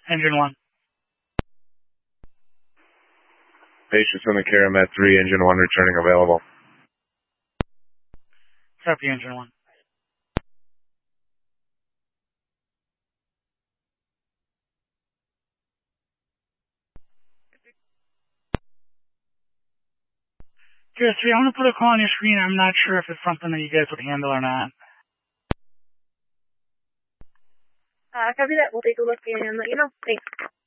Engine 1. Patients in the care of Med 3, Engine 1 returning available. Copy, Engine 1. Tier 3, I'm going to put a call on your screen. I'm not sure if it's something that you guys would handle or not. Copy that. We'll take a look and let you know. Thanks.